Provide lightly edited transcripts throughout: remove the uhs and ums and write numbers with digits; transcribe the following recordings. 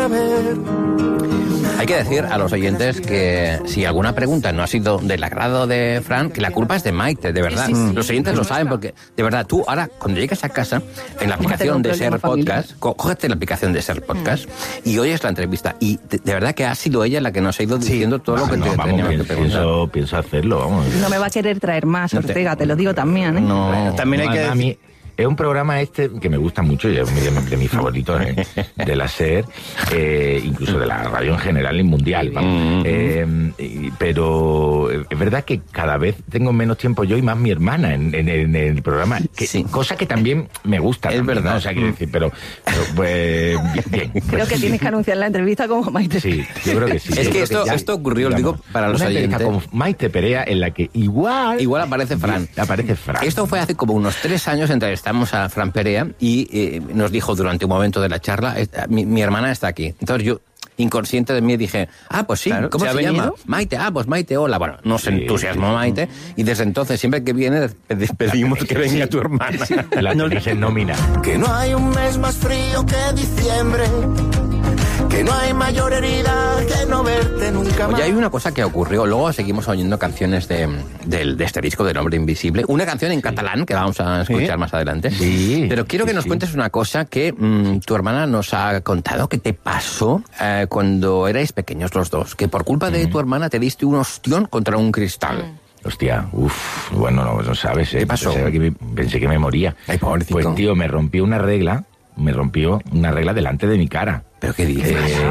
saber. Hay que decir a los oyentes que si alguna pregunta no ha sido del agrado de Fran, que la culpa es de Maite, de verdad. Sí. Los oyentes lo saben porque, de verdad, tú ahora, cuando llegues a casa, en la aplicación de Ser Podcast, cógete la aplicación de Ser Podcast y oyes la entrevista. Y de verdad que ha sido ella la que nos ha ido diciendo todo lo que te tenía que preguntar. Pienso hacerlo, vamos. No me va a querer traer más, Ortega, te lo digo también, ¿eh? No, bueno, también hay que decir... Es un programa que me gusta mucho, y es de mis favoritos de la SER, incluso de la radio en general y mundial, vamos. Pero es verdad que cada vez tengo menos tiempo yo y más mi hermana en el programa, cosa que también me gusta. Es verdad. ¿no? O sea, quiero decir, pero pues bien. Creo que tienes que anunciar la entrevista como Maite. Sí, yo creo que sí. Es que esto ocurrió, digamos, digo, para los oyentes. Con Maite Perea, en la que igual aparece Fran. Esto fue hace como unos 3 años, entrevistamos a Fran Perea y nos dijo durante un momento de la charla, mi hermana está aquí. Entonces yo, inconsciente de mí, dije, pues sí, claro, ¿cómo se llama? Maite, pues Maite, hola. Bueno, nos entusiasmó Maite y desde entonces, siempre que viene, pedimos que venga tu hermana. La tenéis en nómina. Que no hay un mes más frío que diciembre, que no hay mayor herida que no verte nunca más. Oye, hay una cosa que ocurrió, luego seguimos oyendo canciones de este disco del Hombre Invisible, una canción en catalán que vamos a escuchar más adelante, pero quiero que nos cuentes una cosa que tu hermana nos ha contado que te pasó cuando erais pequeños los dos, que por culpa de tu hermana te diste un ostión contra un cristal. Hostia, bueno, no sabes, ¿Qué pasó? Pensé que me moría. Ay, pobrecito. Pues tío, me rompió una regla delante de mi cara. ¿Pero qué dices?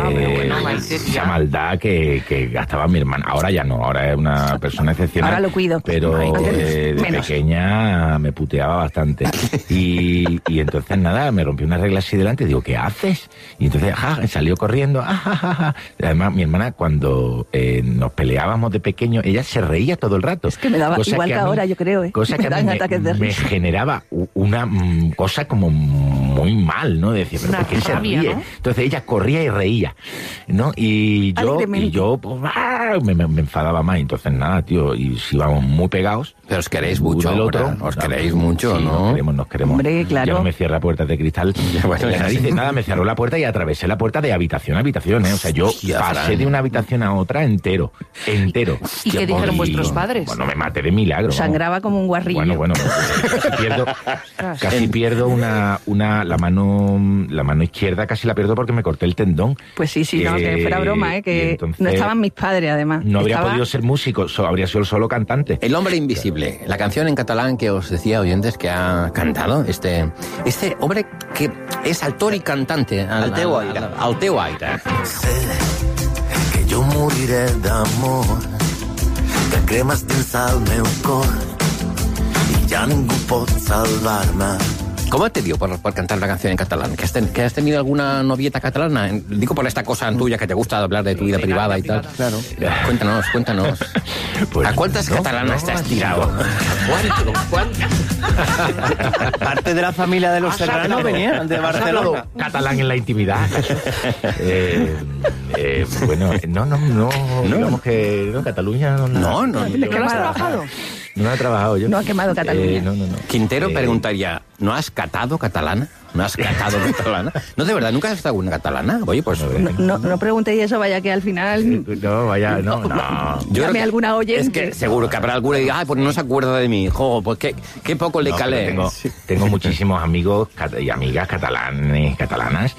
Esa maldad que gastaba mi hermana. Ahora ya no, ahora es una persona excepcional. Ahora lo cuido. Pero de pequeña me puteaba bastante. Y entonces nada, me rompió una regla así delante y digo, ¿qué haces? Y entonces salió corriendo. Además, mi hermana, cuando nos peleábamos de pequeño, ella se reía todo el rato. Es que me daba igual que ahora, yo creo. Cosa que me generaba una cosa como muy mal, ¿no? De decir, ¿pero por qué se ríe? ¿No? Entonces ella corría y reía, ¿no? Y yo pues, me enfadaba más. Entonces nada, tío, y si íbamos muy pegados. Pero os queréis mucho, os queréis mucho, sí, ¿no? Nos queremos. Hombre, claro. Ya no me cierra puertas de cristal. Nada, me cerró la puerta y atravesé la puerta de habitación a habitación, ¿eh? O sea, yo pasé de una habitación a otra entero. ¿Y qué dijeron vuestros padres? Bueno, me maté de milagro. Sangraba como un guarrillo. Bueno, casi pierdo la mano izquierda, casi la pierdo porque me corté el tendón. Pues sí, no, que fuera broma, que entonces, no estaban mis padres, además. No habría podido ser músico, habría sido solo cantante. El Hombre Invisible, la canción en catalán que os decía, oyentes, que ha cantado este hombre que es actor y cantante. Al teu aire. Sé que jo moriré d'amor, de cremes dins el meu cor, i ja ningú pot salvar-me. ¿Cómo te dio por cantar la canción en catalán? ¿Que has tenido alguna novieta catalana? Digo por esta cosa tuya que te gusta hablar de tu vida privada y tal. Claro. Cuéntanos. Pues, ¿a cuántas catalanas te has tirado? ¿Cuántas? Parte de la familia de los Serrano venía de Barcelona. Catalán en la intimidad. Bueno, no. Digamos que no, Cataluña no. ¿No has trabajado? No he trabajado yo. No ha quemado Cataluña. No. Quintero preguntaría, ¿no has catado catalana? ¿No has catado catalana? No, de verdad, ¿nunca has estado una catalana? Oye, pues... No preguntéis eso, vaya que al final... No. Llame alguna oyente. Es que seguro que habrá alguna que diga, pues no se acuerda de mí. Pues qué poco le calé. Tengo muchísimos amigos y amigas catalanas,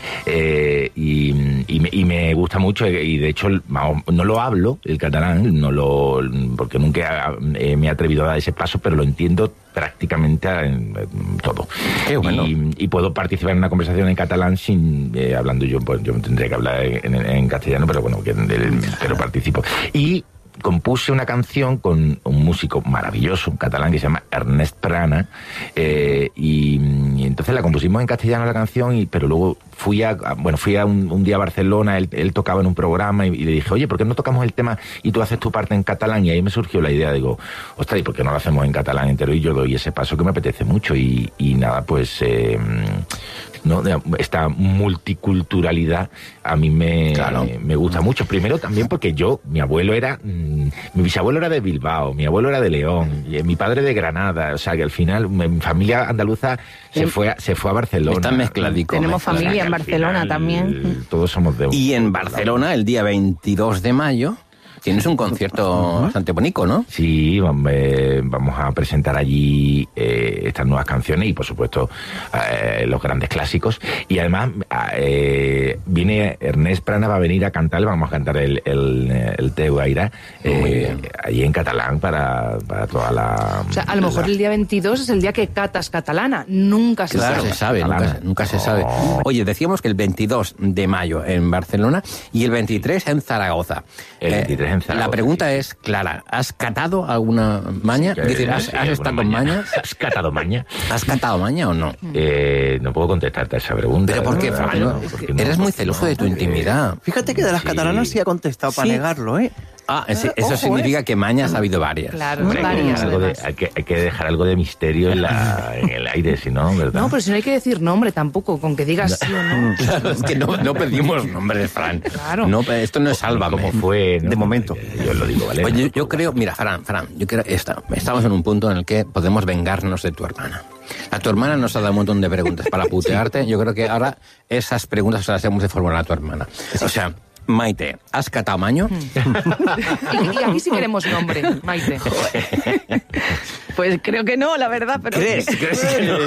y me gusta mucho, y de hecho no lo hablo, el catalán, porque nunca me he atrevido a dar ese paso, pero lo entiendo prácticamente todo. Qué bueno. Y puedo participar en una conversación en catalán sin hablando yo, pues yo tendría que hablar en castellano, pero bueno, pero participo. Y compuse una canción con un músico maravilloso, un catalán que se llama Ernest Prana, y entonces la compusimos en castellano la canción, pero luego fui a un día a Barcelona, él tocaba en un programa y le dije, oye, ¿por qué no tocamos el tema y tú haces tu parte en catalán? Y ahí me surgió la idea, digo, ostras, ¿y por qué no lo hacemos en catalán entero? Y yo doy ese paso que me apetece mucho y nada, pues ¿no? Esta multiculturalidad a mí me gusta mucho. Primero también porque mi abuelo era... mi bisabuelo era de Bilbao, mi abuelo era de León, y mi padre de Granada. O sea, que al final mi familia andaluza se fue a Barcelona. Está mezcladico. Tenemos familia en Barcelona también. Todos somos de... Y en Barcelona, el día 22 de mayo... Tienes un concierto bastante bonito, ¿no? Sí, vamos a presentar allí estas nuevas canciones y, por supuesto, los grandes clásicos. Y además, viene Ernest Prana, va a venir a cantar, vamos a cantar el Teu Aire allí en catalán para toda la... O sea, a lo mejor el día 22 es el día que catas catalana. Nunca se sabe. Nunca se sabe. Oye, decíamos que el 22 de mayo en Barcelona y el 23 en Zaragoza. El 23 en Zaragoza. La pregunta es, Clara, ¿has catado alguna maña? Sí, Es decir, ¿has estado en mañas? ¿Has catado maña? ¿Has catado maña o no? No puedo contestarte a esa pregunta. ¿Pero por qué, Fran? No, eres muy celoso de tu intimidad. Fíjate que de las catalanas sí ha contestado para negarlo, ¿eh? Eso significa que mañas ha habido varias. Claro, Hombre, varias. hay que dejar algo de misterio en el aire, si no, ¿verdad? No, pero si no hay que decir nombre tampoco, con que digas sí o no. Claro, es que no pedimos nombres, Fran. Claro. No, esto no es Sálvame. ¿Cómo fue? ¿No? De momento. Yo lo digo, ¿vale? Oye, yo creo, mira, Fran, yo creo estamos en un punto en el que podemos vengarnos de tu hermana. A tu hermana nos ha dado un montón de preguntas para putearte. Yo creo que ahora esas preguntas se las hemos de formular a tu hermana. O sea, Maite, ¿has catado maño? Y aquí sí queremos nombre, Maite. Pues creo que no, la verdad. Pero... ¿Crees que no?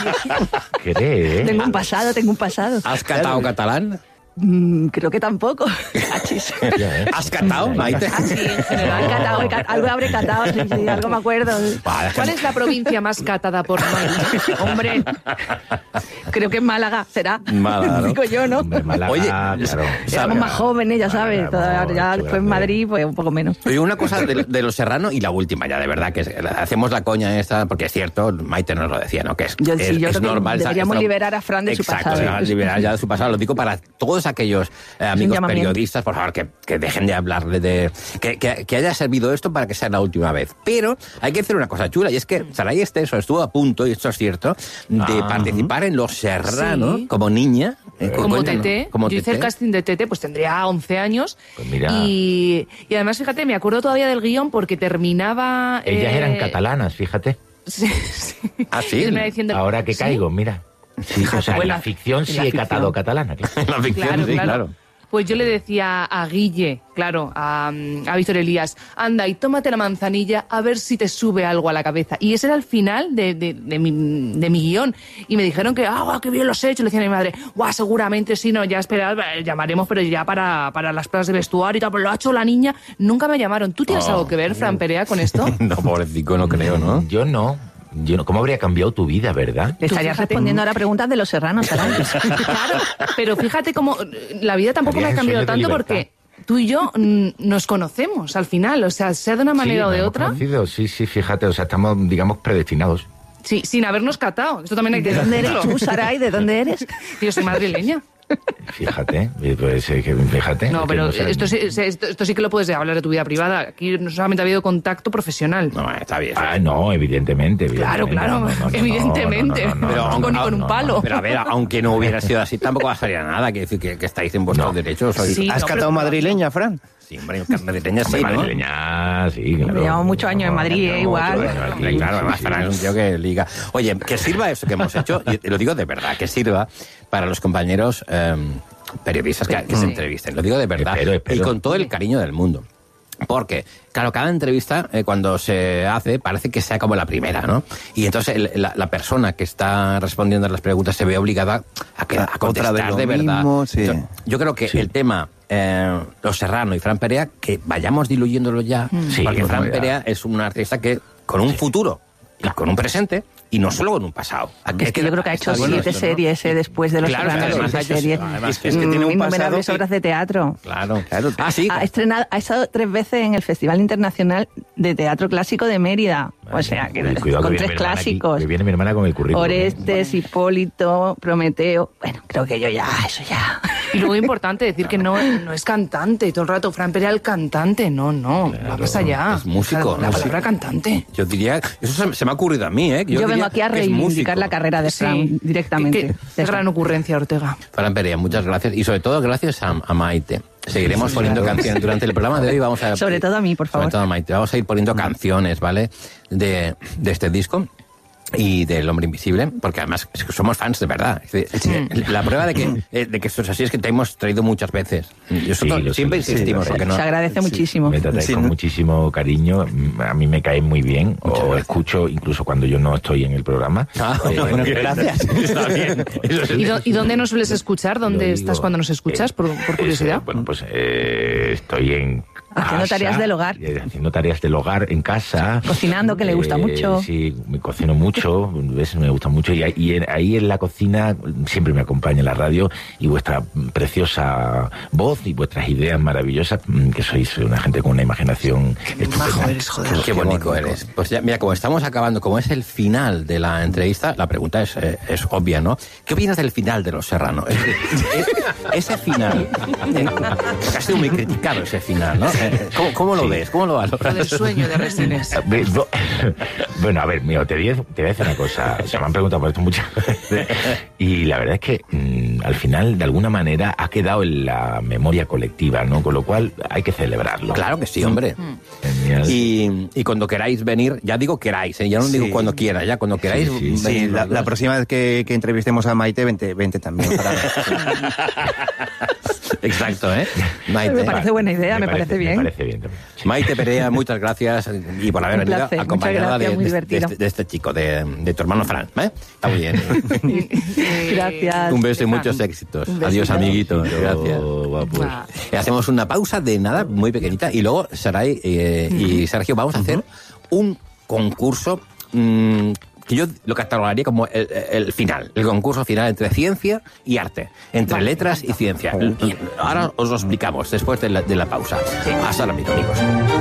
¿Crees? Tengo un pasado. ¿Has catado catalán? Creo que tampoco. Achis. ¿Has catado, Maite? Sí, en general algo habré catado, sí, algo me acuerdo. ¿Cuál es la provincia más catada por Maite? Hombre, creo que en Málaga será. Málaga, ¿no? Digo yo, ¿no? Málaga, Oye, claro. Éramos más jóvenes, ya sabes. Ya después en Madrid, pues un poco menos. Oye, una cosa de Los Serrano y la última ya, de verdad, que hacemos la coña esta, porque es cierto, Maite nos lo decía, ¿no? Que es Yo creo normal. que deberíamos liberar a Fran de su pasado. Exacto, liberar ya de su pasado. Lo digo para todos aquellos amigos periodistas, por favor, que dejen de hablar que haya servido esto para que sea la última vez. Pero hay que hacer una cosa chula, y es que Saray Esteso estuvo a punto, y esto es cierto, de participar en Los Serrano como niña. Como Tete. Yo hice el casting de Tete, pues tendría 11 años. Pues mira. Y además, fíjate, me acuerdo todavía del guión porque terminaba... Ellas eran catalanas, fíjate. Sí. ¿Ah, sí? Ahora que caigo, mira. Sí, o sea, en la ficción sí he catado catalana. En la ficción, claro. Pues yo le decía a Guille, claro, a Víctor Elías, anda y tómate la manzanilla a ver si te sube algo a la cabeza. Y ese era el final de mi guión. Y me dijeron que, qué bien lo has hecho. Le decía a mi madre, seguramente sí, no, ya esperad, llamaremos, pero ya para las pruebas de vestuario y tal, pues lo ha hecho la niña. Nunca me llamaron. ¿Tú tienes algo que ver, Fran Perea, con esto? No, pobrecito, no creo, ¿no? Yo no. ¿Cómo habría cambiado tu vida, verdad? Le estarías respondiendo ahora preguntas de Los Serranos, ¿sabes? Claro, pero fíjate cómo la vida tampoco me ha cambiado tanto porque tú y yo nos conocemos al final, o sea de una manera o de otra. Conocido. Sí, fíjate, o sea, estamos, digamos, predestinados. Sí, sin habernos catado. Esto también hay que decirlo. ¿De dónde eres tú, Saray? ¿De dónde eres? Yo soy madrileña. Fíjate, pues fíjate. No, pero esto sí que lo puedes hablar de tu vida privada. Aquí no solamente ha habido contacto profesional. No, está bien. No, evidentemente. Claro, evidentemente. Pero ni con un palo. Pero a ver, aunque no hubiera sido así, tampoco pasaría nada. Que decir que estáis en vuestros derechos. ¿Has catado madrileña, Fran? Sí, hombre, madrileña sí, ¿no? Madrileña, sí, claro. Llevamos muchos años en Madrid, igual. Claro, además Fran es un tío que liga. Oye, que sirva eso que hemos hecho, y lo digo de verdad, que sirva para los compañeros periodistas que se entrevisten. Lo digo de verdad. Espero. Y con todo el cariño del mundo. Porque, claro, cada entrevista, cuando se hace, parece que sea como la primera, ¿no? Y entonces la persona que está respondiendo a las preguntas se ve obligada a contestar de verdad. Mismo, sí. Yo creo que el tema Los Serrano y Fran Perea, que vayamos diluyéndolo ya, porque Fran Perea es un artista que con un futuro y con un presente, y no solo con un pasado. Es que yo creo que ha hecho 7 series después de Los Serranos. Es que tiene un pasado. Obras de teatro. Claro. Sí. Ha estado 3 veces en el Festival Internacional de Teatro Clásico de Mérida. O sea, que con 3 clásicos. Que viene mi hermana con el currículum. Orestes, Hipólito, Prometeo. Bueno, creo que eso ya. Y luego importante decir que no es cantante. Todo el rato, Fran Perea, cantante. No, va más allá. Es músico. La palabra cantante. Yo diría, eso se me ha ocurrido a mí, ¿eh? Yo vengo aquí a reivindicar la carrera de Fran directamente. Qué gran ocurrencia, Ortega. Fran Perea, muchas gracias. Y sobre todo, gracias a Maite. Seguiremos poniendo canciones durante el programa de hoy. Vamos a sobre todo a mí, por favor. Sobre todo a Maite. Vamos a ir poniendo canciones, ¿vale? De este disco y del Hombre Invisible, porque además es que somos fans de verdad. La prueba de que esto es así es que te hemos traído muchas veces. Nosotros siempre insistimos. Porque no, se agradece muchísimo. Me tratáis con muchísimo cariño. A mí me cae muy bien. O escucho incluso cuando yo no estoy en el programa. Bueno, gracias. Está bien. ¿Y dónde nos sueles escuchar? ¿Dónde estás cuando nos escuchas? Por curiosidad. Bueno, pues estoy en haciendo tareas del hogar. Haciendo tareas del hogar en casa. Cocinando, que le gusta mucho. Sí, me cocino mucho, ¿ves? Me gusta mucho. Y ahí en la cocina siempre me acompaña la radio y vuestra preciosa voz y vuestras ideas maravillosas, que sois una gente con una imaginación estupenda. Eres, joder. Qué bonito eres. Pues ya, mira, como estamos acabando, como es el final de la entrevista, la pregunta es obvia, ¿no? ¿Qué opinas del final de Los Serrano? Ese final, porque ha sido muy criticado ese final, ¿no? ¿Cómo lo ves? ¿Cómo lo valoras? El sueño de Resines. Bueno, a ver, mira, te voy a decir una cosa. Se me han preguntado por esto muchas veces. Y la verdad es que al final, de alguna manera, ha quedado en la memoria colectiva, ¿no? Con lo cual hay que celebrarlo. Claro que sí, hombre. Genial. Y cuando queráis venir, ya digo queráis, ya no digo cuando quiera, ya cuando queráis. Sí, la próxima vez que entrevistemos a Maite, vente también. Exacto, ¿eh? Maite. Me parece buena idea, me parece bien. Me parece bien también. Maite Perea, muchas gracias y por haber venido acompañada de este chico, de tu hermano Fran. Está muy bien. Gracias. Un beso y muchos éxitos. Adiós, amiguito. Gracias. Hacemos una pausa de nada, muy pequeñita, y luego Saray y Sergio vamos a hacer un concurso que yo lo catalogaría como el final, el concurso final entre ciencia y arte, entre letras y ciencia. Y ahora os lo explicamos después de la pausa. Hasta ahora, amigos.